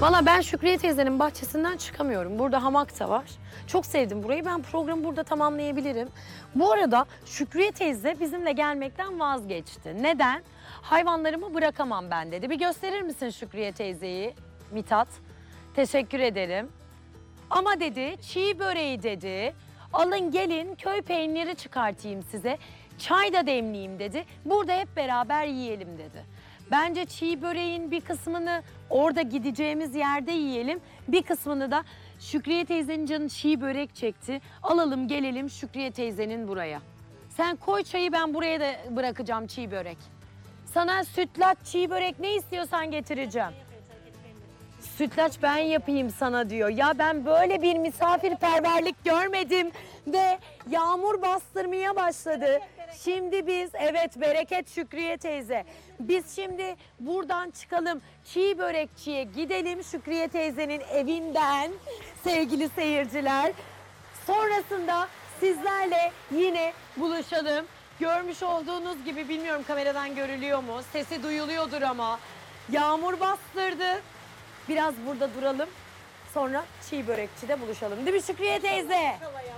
Valla ben Şükriye teyzenin bahçesinden çıkamıyorum. Burada hamak da var. Çok sevdim burayı. Ben programı burada tamamlayabilirim. Bu arada Şükriye teyze bizimle gelmekten vazgeçti. Neden? Hayvanlarımı bırakamam ben dedi. Bir gösterir misin Şükriye teyzeyi Mithat? Teşekkür ederim. Ama dedi çiğ böreği dedi. Alın gelin köy peyniri çıkartayım size. Çay da demleyeyim dedi. Burada hep beraber yiyelim dedi. Bence çiğ böreğin bir kısmını orada gideceğimiz yerde yiyelim. Bir kısmını da Şükriye teyzenin canı çiğ börek çekti. Alalım gelelim Şükriye teyzenin buraya. Sen koy çayı, ben buraya da bırakacağım çiğ börek. Sana sütlaç, çiğ börek ne istiyorsan getireceğim. Sütlaç ben yapayım sana diyor. Ya ben böyle bir misafirperverlik görmedim ve yağmur bastırmaya başladı. Şimdi biz, evet bereket Şükriye teyze. Biz şimdi buradan çıkalım, çiğ börekçiye gidelim Şükriye teyzenin evinden sevgili seyirciler. Sonrasında sizlerle yine buluşalım. Görmüş olduğunuz gibi, bilmiyorum kameradan görülüyor mu? Sesi duyuluyordur ama yağmur bastırdı. Biraz burada duralım. Sonra çiğ börekçide buluşalım. Değil mi Şükriye teyze?